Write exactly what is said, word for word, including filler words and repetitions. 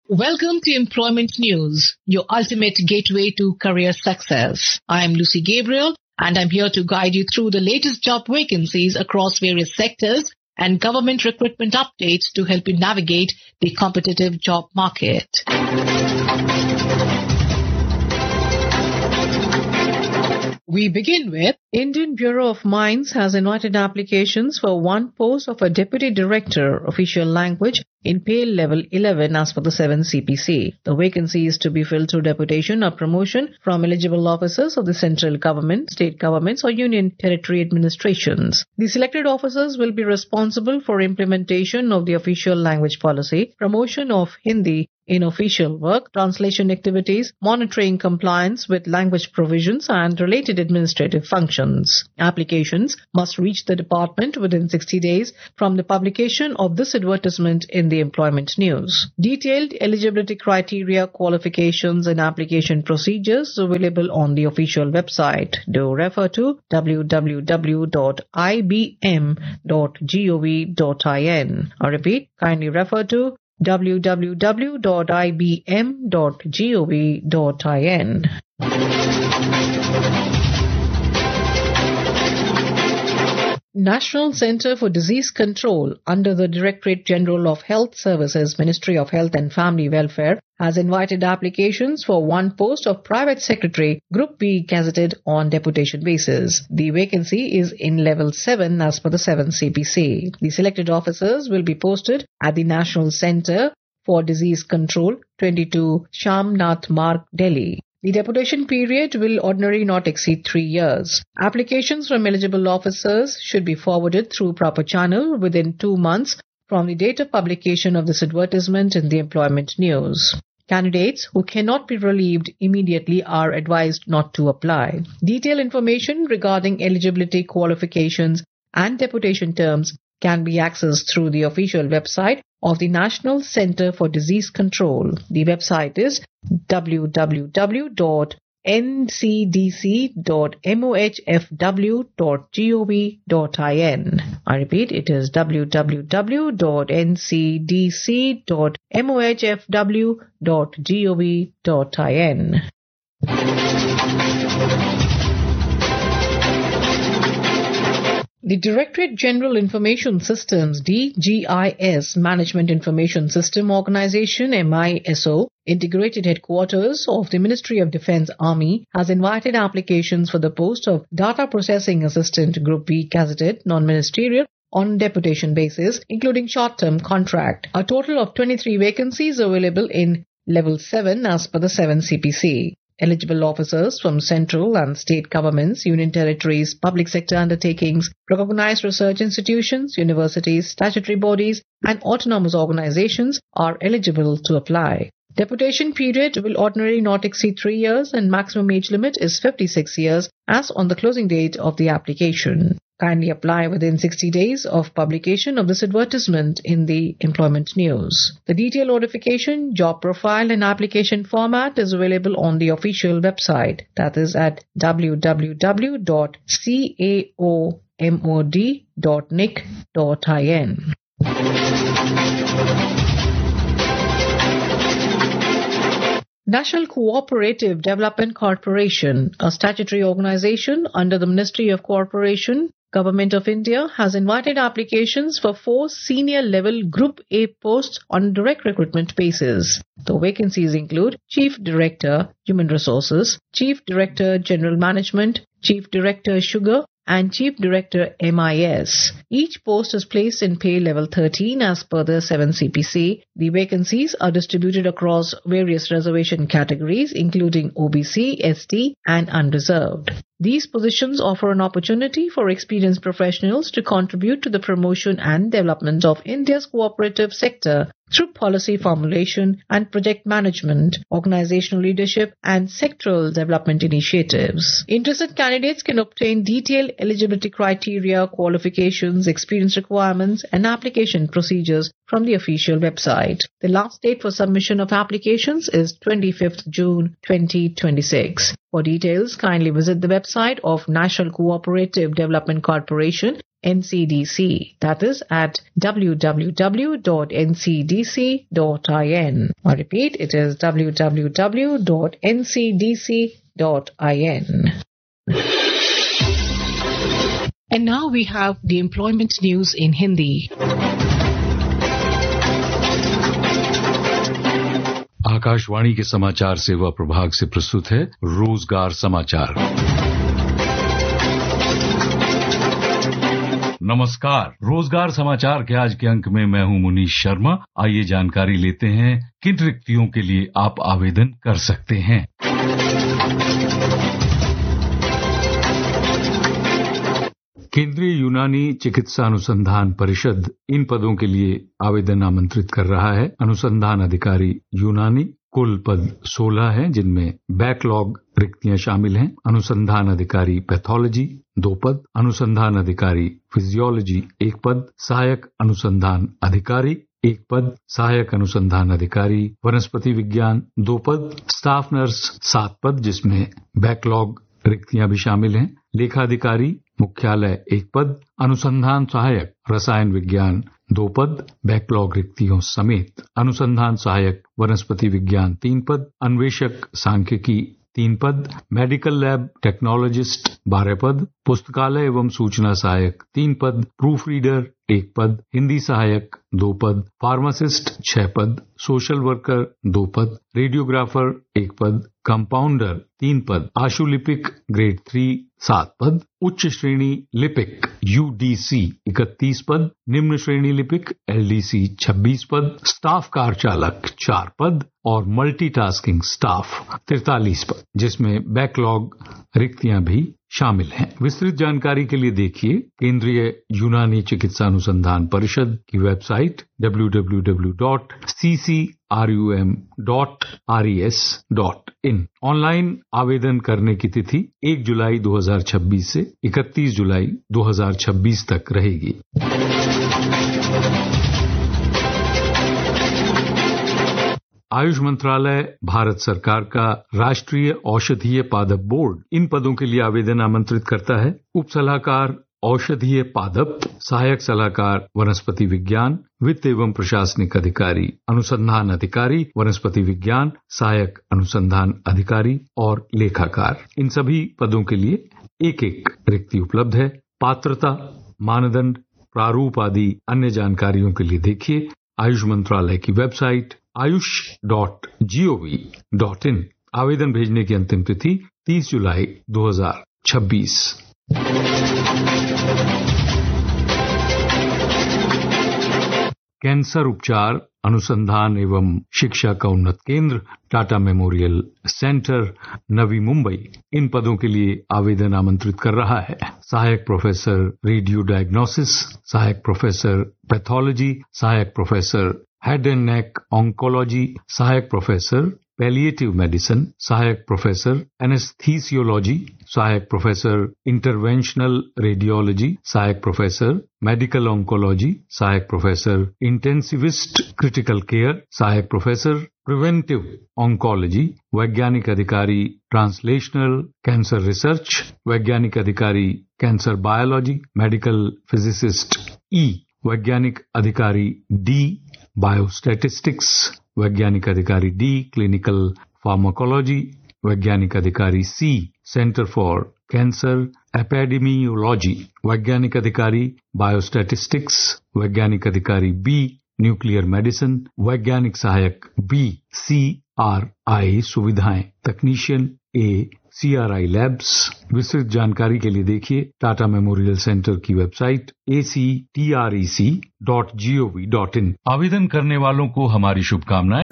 Welcome to Employment News, your ultimate gateway to career success. I am Lucy Gabriel, and I'm here to guide you through the latest job vacancies across various sectors and government recruitment updates to help you navigate the competitive job market. We begin with Indian Bureau of Mines has invited applications for one post of a Deputy Director, Official Language, in pay level eleven as per the seven C P C. The vacancy is to be filled through deputation or promotion from eligible officers of the central government, state governments or union territory administrations. The selected officers will be responsible for implementation of the official language policy, promotion of Hindi in official work, translation activities, monitoring compliance with language provisions and related administrative functions. Applications must reach the department within sixty days from the publication of this advertisement in the Employment News. Detailed eligibility criteria, qualifications and application procedures available on the official website. Do refer to w w w dot i b m dot gov dot in. I repeat, kindly refer to w w w dot i b m dot gov dot in. National Centre for Disease Control under the Directorate General of Health Services, Ministry of Health and Family Welfare, has invited applications for one post of Private Secretary, Group B, gazetted on deputation basis. The vacancy is in level seven as per the seven C P C. The selected officers will be posted at the National Centre for Disease Control, twenty-two Shamnath Marg, Delhi. The deputation period will ordinarily not exceed three years. Applications from eligible officers should be forwarded through proper channel within two months from the date of publication of this advertisement in the Employment News. Candidates who cannot be relieved immediately are advised not to apply. Detailed information regarding eligibility, qualifications and deputation terms can be accessed through the official website of the National Centre for Disease Control. The website is w w w dot n c d c dot m o h f w dot gov dot in. I repeat, it is w w w dot n c d c dot m o h f w dot gov dot in. The Directorate General Information Systems D G I S Management Information System Organization M I S O Integrated Headquarters of the Ministry of Defence Army has invited applications for the post of Data Processing Assistant Group B gazetted non-ministerial on deputation basis, including short-term contract. A total of twenty-three vacancies available in level seven as per the seven C P C. Eligible officers from central and state governments, union territories, public sector undertakings, recognized research institutions, universities, statutory bodies, and autonomous organizations are eligible to apply. Deputation period will ordinarily not exceed three years and maximum age limit is fifty-six years as on the closing date of the application. Kindly apply within sixty days of publication of this advertisement in the Employment News. The detailed notification, job profile and application format is available on the official website, that is at w w w dot caomod dot nic dot in. National Cooperative Development Corporation, a statutory organization under the Ministry of Corporation, Government of India, has invited applications for four senior level Group A posts on direct recruitment basis. The vacancies include Chief Director, Human Resources, Chief Director, General Management, Chief Director, Sugar, and Chief Director M I S. Each post is placed in pay level thirteen as per the seven C P C. The vacancies are distributed across various reservation categories including O B C, S T and unreserved. These positions offer an opportunity for experienced professionals to contribute to the promotion and development of India's cooperative sector through policy formulation and project management, organizational leadership, and sectoral development initiatives. Interested candidates can obtain detailed eligibility criteria, qualifications, experience requirements, and application procedures from the official website. The last date for submission of applications is twenty-fifth June twenty twenty-six. For details, kindly visit the website of National Cooperative Development Corporation, N C D C. That is at w w w dot n c d c dot i n. I repeat, it is w w w dot n c d c dot i n. And now we have the employment news in Hindi. Akashvani के समाचार सेवा प्रभाग से प्रस्तुत है रोजगार समाचार। नमस्कार, रोजगार समाचार के आज के अंक में मैं हूं मुनीश शर्मा। आइए जानकारी लेते हैं किन रिक्तियों के लिए आप आवेदन कर सकते हैं। केंद्रीय यूनानी चिकित्सा अनुसंधान परिषद इन पदों के लिए आवेदन आमंत्रित कर रहा है। अनुसंधान अधिकारी यूनानी, कुल पद सोलह हैं, जिनमें बैकलॉग रिक्तियां शामिल हैं। अनुसंधान अधिकारी पैथोलॉजी दो पद, अनुसंधान अधिकारी फिजियोलॉजी एक पद, सहायक अनुसंधान अधिकारी एक पद, सहायक अनुसंधान अधिकारी वनस्पति विज्ञान दो पद, स्टाफ नर्स सात पद, जिसमें बैकलॉग रिक्तियां भी शामिल हैं। लेखाधिकारी मुख्यालय एक पद, अनुसंधान सहायक रसायन विज्ञान दो पद, बैकलॉग रिक्तियों समेत। अनुसंधान सहायक वनस्पति विज्ञान तीन पद, अन्वेषक सांख्यिकी तीन पद, मेडिकल लैब टेक्नोलॉजिस्ट बारह पद, पुस्तकालय एवं सूचना सहायक तीन पद, प्रूफ रीडर एक पद, हिंदी सहायक दो पद, फार्मासिस्ट छह पद, सोशल वर्कर दो पद, रेडियोग्राफर एक पद, कंपाउंडर तीन पद, आशुलिपिक ग्रेड थ्री सात पद, उच्च श्रेणी लिपिक यूडीसी इकतीस पद, निम्न श्रेणी लिपिक एलडीसी छब्बीस पद, स्टाफ कार चालक चार पद और मल्टीटास्किंग स्टाफ तैंतालीस पद, जिसमें बैकलॉग रिक्तियां भी शामिल हैं। विस्तृत जानकारी के लिए देखिए केंद्रीय यूनानी चिकित्सा अनुसंधान परिषद की website W W W dot C C R you M dot R E S dot in. Online आवेदन करने की तिथि एक जुलाई दो हज़ार छब्बीस से इकतीस जुलाई दो हज़ार छब्बीस तक रहेगी। आयुष मंत्रालय भारत सरकार का राष्ट्रीय औषधीय पादप बोर्ड इन पदों के लिए आवेदन आमंत्रित करता है। उप सलाहकार औषधीय पादप, सहायक सलाहकार वनस्पति विज्ञान, वित्त एवं प्रशासनिक अधिकारी, अनुसंधान अधिकारी वनस्पति विज्ञान, सहायक अनुसंधान अधिकारी और लेखाकार, इन सभी पदों के लिए एक एक रिक्ति उपलब्ध है। पात्रता, मानदंड, प्रारूप आदि अन्य जानकारियों के लिए देखिए आयुष मंत्रालय की website Ayush dot G O V dot in. आवेदन भेजने की अंतिम तिथि तीस जुलाई दो हज़ार छब्बीस। कैंसर उपचार अनुसंधान एवं शिक्षा का उन्नत केंद्र टाटा मेमोरियल सेंटर नवी मुंबई इन पदों के लिए आवेदन आमंत्रित कर रहा है। सहायक प्रोफेसर रेडियो डायग्नोसिस, सहायक प्रोफेसर पैथोलॉजी, सहायक professor head and neck oncology, सहायक प्रोफेसर पैलिएटिव मेडिसिन, सहायक प्रोफेसर एनेस्थीसियोलॉजी, सहायक प्रोफेसर इंटरवेंशनल रेडियोलॉजी, सहायक प्रोफेसर मेडिकल ऑन्कोलॉजी, सहायक प्रोफेसर इंटेंसिविस्ट क्रिटिकल केयर, सहायक प्रोफेसर प्रिवेंटिव ऑन्कोलॉजी, वैज्ञानिक अधिकारी ट्रांसलेशनल कैंसर रिसर्च, वैज्ञानिक अधिकारी कैंसर बायोलॉजी, मेडिकल फिजिसिस्ट ई, वैज्ञानिक अधिकारी डी बायोस्टैटिस्टिक्स, वैज्ञानिक अधिकारी डी क्लिनिकल फार्माकोलॉजी, वैज्ञानिक अधिकारी C centre for cancer epidemiology, वैज्ञानिक अधिकारी बायोस्टैटिस्टिक्स, वैज्ञानिक अधिकारी बी न्यूक्लियर मेडिसिन, वैज्ञानिक सहायक बी सी आर आई सुविधाएं, तकनीशियन ए सी आर आई लैब्स। विस्तृत जानकारी के लिए देखिए टाटा मेमोरियल सेंटर की website A C T R E C dot G O V dot in. आवेदन करने वालों को हमारी शुभकामनाएं।